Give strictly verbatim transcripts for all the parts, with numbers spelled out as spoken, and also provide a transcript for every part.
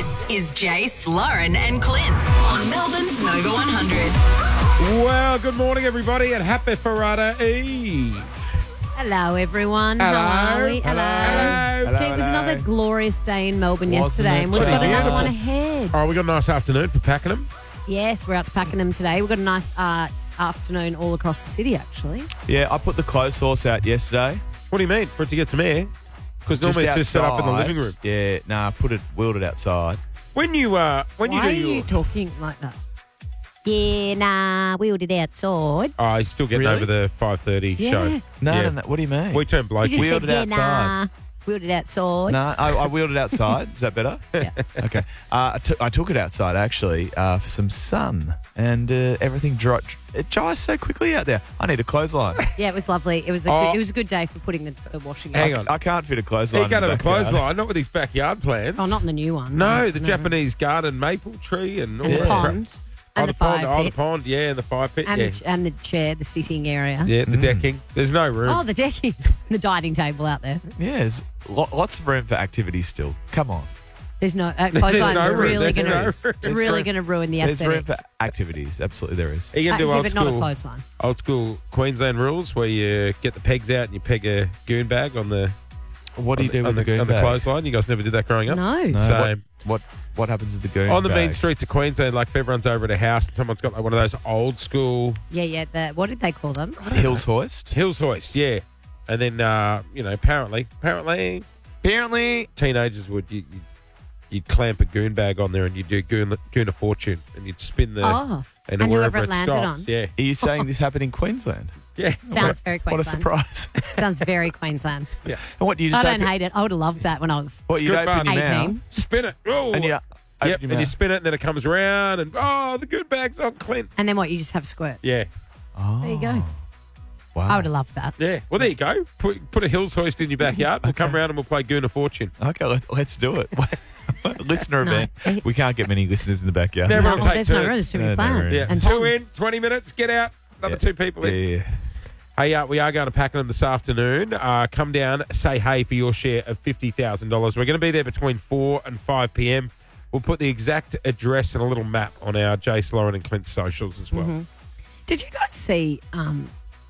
This is Jace, Lauren and Clint on Melbourne's Nova one hundred. Well, good morning, everybody, and happy Friday Eve. Hello, everyone. Hello. How are we? Hello. Hello. Gee, it was another glorious day in Melbourne Wasn't yesterday, it? and we've Pretty got another one beautiful. ahead. Oh, we got a nice afternoon for Pakenham. Yes, we're out to Pakenham today. We've got a nice uh, afternoon all across the city, actually. Yeah, I put the clothes horse out yesterday. What do you mean? For it to get some air? Because normally it's just set up in the living room. Yeah, nah, put it, wheeled it outside. When you uh, when Why you do are your, you talking like that? Yeah, nah, wheeled it outside. oh, he's still getting Really? over the five thirty Yeah. show. No, Yeah. no, no, what do you mean? We turn bloke. You just Wheeled said, it yeah, outside. nah, wheeled it outside. No, I, I wheeled it outside. Is that better? Yeah. Okay. Uh, I, t- I took it outside, actually, uh, for some sun, and uh, everything dry- it dries so quickly out there. I need a clothesline. Yeah, it was lovely. It was a Oh. good, it was a good day for putting the, the washing. Hang out. on. I can't fit a He clothesline. got in a the backyard. clothesline, not with his backyard plans. Oh, not in the new one. No, the Japanese garden maple tree and all And that the crap. pond. Oh, And the, the pond. fire Oh, the pit. pond. Yeah, and the fire pit. And, yeah. the, and the chair, the sitting area. yeah, the decking. There's no room. Oh, the decking. The dining table out there. Yeah, there's lo- lots of room for activities still. Come on. There's no uh, clothesline's no room. really There's going no to room. it's There's really room. going to ruin the There's room aesthetic. for activities. Absolutely, there is. Are you Uh, going to do yeah, old but not a school, clothesline. old school Queensland rules where you get the pegs out and you peg a goon bag on the What do you on do the, with on the, goon on the bag? clothesline? You guys never did that growing up? No. No, Same. What, what what happens with the goon On the main bag? streets of Queensland, like if everyone's over at a house and someone's got like one of those old school Yeah, yeah. The, what did they call them? Hills hoist. hills hoist, yeah. And then, uh, you know, apparently, apparently, Apparently, teenagers would you, you'd, you'd clamp a goon bag on there and you'd do goon, goon of fortune and you'd spin the Oh, and, and wherever whoever it it landed stops. on. Yeah, are you saying this happened in Queensland? yeah. sounds very What a Queensland. surprise! Sounds very Queensland. And what you I just don't open, hate it. I would have loved that when I was What you good open fun. your eighteen. mouth Spin it. Oh, and you yep. open your And you mouth. spin it and then it comes around and oh, the goon bag's on Clint. And then what? You just have squirt. Oh, Yeah, There you go. Wow. I would have loved that. yeah. Well, there you go. Put put a hills hoist in your backyard. We'll come around and we'll play goon of fortune. Okay, let, let's do it. Listener No. event. We can't get many listeners in the backyard. Never- No, Everyone take there's no turns. room. There's too No, many no plans. room. Yeah, And two ponds. in, twenty minutes. Get out. Another Yeah. two people in. Yeah. Hey, uh, we are going to Pakenham this afternoon. Uh, come down, say hey for your share of fifty thousand dollars. We're going to be there between four and five p.m. We'll put the exact address and a little map on our Jace, Lauren and Clint socials as well. Mhm. Did you guys see um,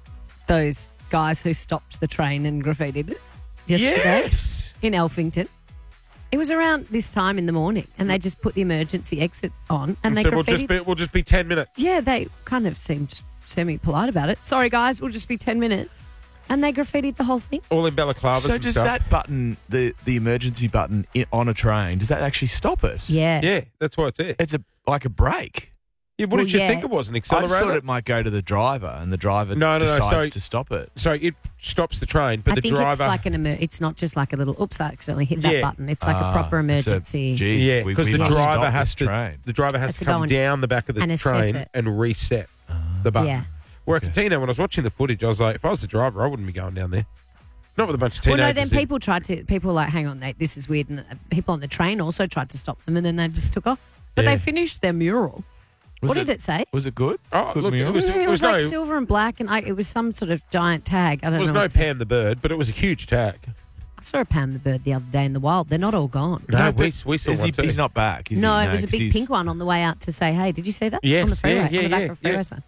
those guys who stopped the train and graffitied it yesterday Yes. in Elphington? It was around this time in the morning, and they just put the emergency exit on, and they so we'll graffitied. just, be, we'll just be ten minutes. Yeah, they kind of seemed semi-polite about it. Sorry, guys, we'll just be ten minutes. And they graffitied the whole thing. All in balaclavas So and does stuff. that button, the the emergency button in, on a train, does that actually stop it? Yeah. Yeah, that's why it's there. It's a like a brake. Yeah, what Well, did you yeah. think it was? An I just accelerator? thought it might go to the driver, and the driver No, no, no, decides so- to stop it. So it stops the train, but I the think driver... it's like an emer- it's not just like a little oops, I accidentally hit that Yeah. button. It's like Ah, a proper it's a- emergency. geez, yeah, we- because we the must driver stop has this to train. the driver has, Has to to go come and- down the back of the and assess train it. and reset the button. Yeah. Where at Catino, when I was watching the footage, I was like, if I was the driver, I wouldn't be going down there. Not with a bunch of Well, teenagers. no, then in. people tried to, people were like, hang on, they, this is weird. And uh, people on the train also tried to stop them, and then they just took off. But Yeah. they finished their mural. Was what did it say? Was it good? Oh, good look, it mural? was- it was, like no- silver and black, and I, it was some sort of giant tag. I don't There was know. no what it said. Pam the bird, but it was a huge tag. I saw a Pam the bird the other day in the wild. They're not all gone. No, No, we, but we saw Is one he, too. he's not back. Is no, he? it was a 'cause big he's- pink one on the way out to say hey. Did you see that? Yes, on the freeway, yeah, yeah, on the back yeah, of a freeway yeah. sign.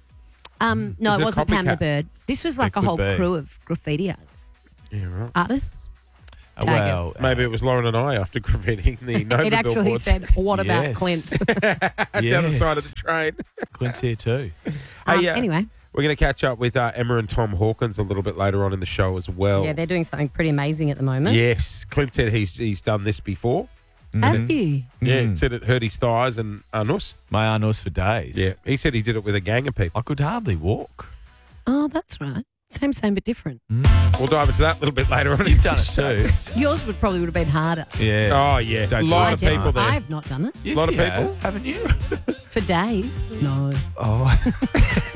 Um, no, Is it it a wasn't Pam the copycat? bird. This was like It a whole could be. crew of graffiti artists. Yeah, right. Artists. Uh, Tag well, us. Maybe it was Lauren and I after graffitiing the Nova It actually billboards said, "What about Yes. Clint?" down the side of Yes. the train. Clint's here too. Um, Hey, uh, anyway, We're going to catch up with uh, Emma and Tom Hawkins a little bit later on in the show as well. yeah, they're doing something pretty amazing at the moment. Yes, Clint said he's he's done this before. Have you? Yeah, Mm. said it hurt his thighs and anus. My anus for days. Yeah, he said he did it with a gang of people. I could hardly walk. Oh, that's right. Same, same, but different. We'll dive into that a little bit later on. in You've the done it show. too. Yours would probably would have been harder. Yeah. Oh yeah, a Don't lot do of it. people there. I've not done it Yes, lot of you people. have, haven't you? for days. No. Oh.